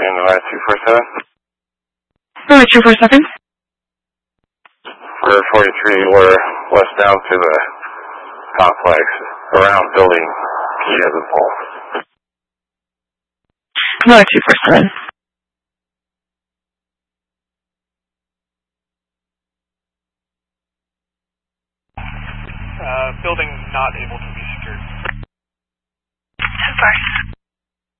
in the 247. Alright, 247. For 43, we're westbound to the complex, around building P as a pole. Alright, 247. Building not able to